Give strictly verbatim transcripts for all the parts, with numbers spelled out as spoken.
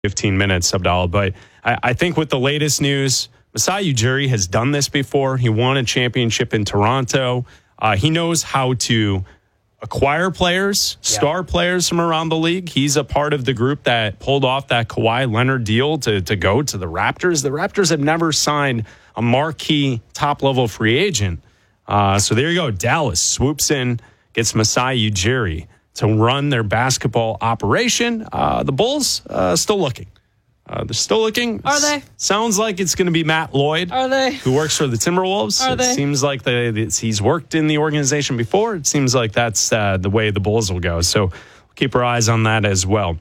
fifteen minutes, Abdallah. But I, I think with the latest news, Masai Ujiri has done this before. He won a championship in Toronto. Uh, he knows how to acquire players, star yeah. players from around the league. He's a part of the group that pulled off that Kawhi Leonard deal to, to go to the Raptors. The Raptors have never signed a marquee top-level free agent. Uh, so there you go. Dallas swoops in, gets Masai Ujiri to run their basketball operation. Uh, the Bulls uh, still looking. Uh, they're still looking. Are they? Sounds like it's going to be Matt Lloyd. Are they? Who works for the Timberwolves. Are it they? seems like the, he's worked in the organization before. It seems like that's uh, the way the Bulls will go. So we'll keep our eyes on that as well.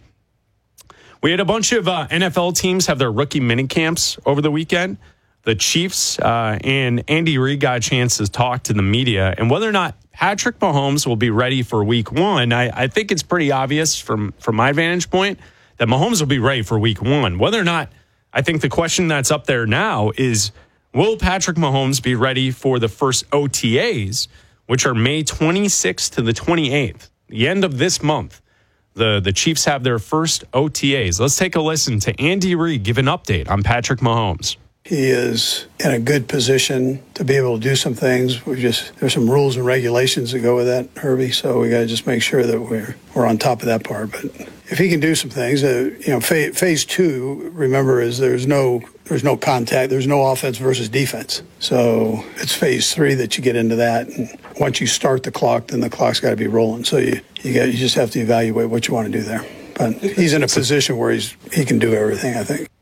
We had a bunch of uh, N F L teams have their rookie mini camps over the weekend. The Chiefs uh, and Andy Reid got a chance to talk to the media. And whether or not Patrick Mahomes will be ready for week one, I, I think it's pretty obvious from, from my vantage point that Mahomes will be ready for week one. Whether or not, I think the question that's up there now is, will Patrick Mahomes be ready for the first O T As, which are May twenty-sixth to the twenty-eighth, the end of this month? The, the Chiefs have their first O T As. Let's take a listen to Andy Reid give an update on Patrick Mahomes. He is in a good position to be able to do some things. We just there's some rules and regulations that go with that, Herbie. So we got to just make sure that we're we're on top of that part. But if he can do some things, uh, you know, phase, phase two, remember, is there's no there's no contact, there's no offense versus defense. So it's phase three that you get into that. And once you start the clock, then the clock's got to be rolling. So you you got you just have to evaluate what you want to do there. But he's in a position where he's he can do everything, I think.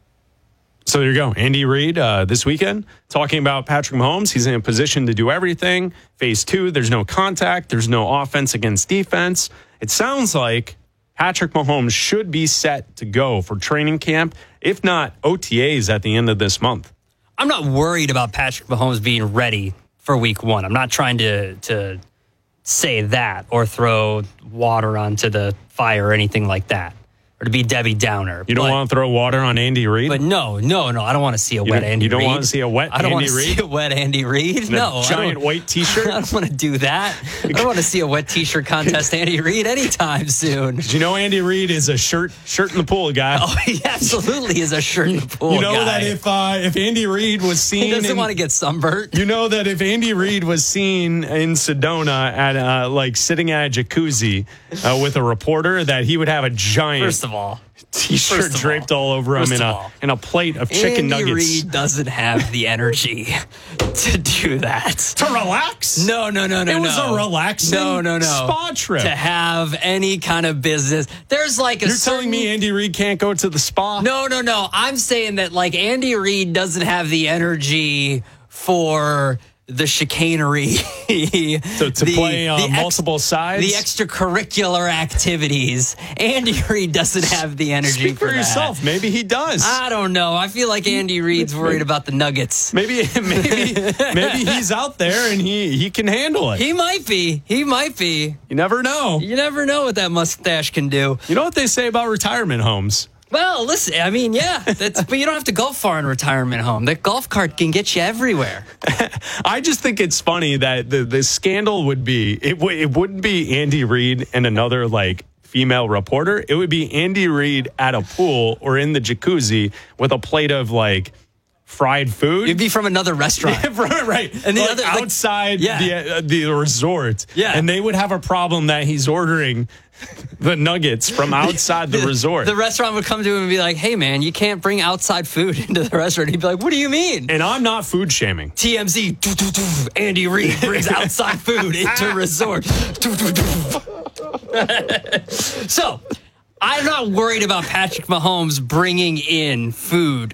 So there you go. Andy Reid uh, this weekend talking about Patrick Mahomes. He's in a position to do everything. Phase two, there's no contact. There's no offense against defense. It sounds like Patrick Mahomes should be set to go for training camp, if not O T As at the end of this month. I'm not worried about Patrick Mahomes being ready for week one. I'm not trying to, to say that or throw water onto the fire or anything like that. Or to be Debbie Downer. You don't but, want to throw water on Andy Reid? But no, no, no. I don't want to see a you wet Andy Reid. You don't Reid. want to see a wet I don't Andy want to Reid? see a wet Andy Reid. No. Giant white T-shirt? I don't want to do that. I don't want to see a wet T-shirt contest Andy Reid anytime soon. Did you know Andy Reid is a shirt shirt in the pool guy? Oh, he absolutely is a shirt in the pool You know guy. that if uh, if Andy Reid was seen... He doesn't in, want to get sunburnt. You know that if Andy Reid was seen in Sedona at uh, like sitting at a jacuzzi uh, with a reporter, that he would have a giant... First of all... T-shirt draped all, all over him in a all, in a plate of chicken Andy nuggets. Reid doesn't have the energy to do that. To relax? No, no, no, no, it no. It was a relaxing no, no, no. spa trip. To have any kind of business. There's like a You're certain... telling me Andy Reid can't go to the spa? No, no, no. I'm saying that like Andy Reid doesn't have the energy for... the chicanery, so to the, play uh, the ex, multiple sides, the extracurricular activities. Andy Reid doesn't have the energy Speak for, for yourself. That. Maybe he does. I don't know. I feel like Andy Reid's worried about the Nuggets. Maybe, maybe, maybe he's out there and he he can handle it. He might be. He might be. You never know. You never know what that mustache can do. You know what they say about retirement homes? Well, listen, I mean, yeah, that's, but you don't have to go far in a retirement home. That golf cart can get you everywhere. I just think it's funny that the, the scandal would be, it, w- it wouldn't be Andy Reid and another, like, female reporter. It would be Andy Reid at a pool or in the jacuzzi with a plate of, like, fried food. It'd be from another restaurant. Right. And the like other, outside like, yeah. the, uh, the resort. Yeah. And they would have a problem that he's ordering the nuggets from outside the, the resort. The restaurant would come to him and be like, hey, man, you can't bring outside food into the restaurant. He'd be like, what do you mean? And I'm not food shaming. T M Z, doo, doo, doo, Andy Reid brings outside food into resort. Doo, doo, doo. So, I'm not worried about Patrick Mahomes bringing in food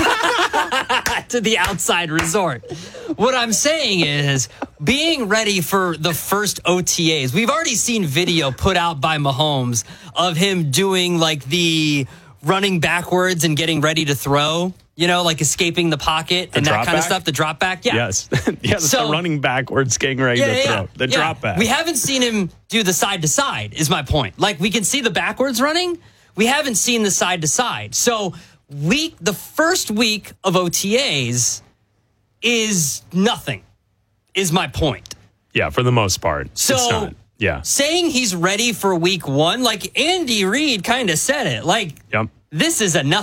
to the outside resort. What I'm saying is being ready for the first O T As. We've already seen video put out by Mahomes of him doing like the running backwards and getting ready to throw, you know, like escaping the pocket the and that kind back? of stuff. The drop back. Yeah. Yes. yes. So, the running backwards, getting ready yeah, to yeah, throw. yeah. The yeah. drop back. We haven't seen him do the side to side, is my point. Like, we can see the backwards running. We haven't seen the side to side. So, week, the first week of O T As is nothing, is my point. Yeah, for the most part. So, it's not. Yeah. Saying he's ready for week one, like Andy Reid kind of said it. Like, yep. This is enough.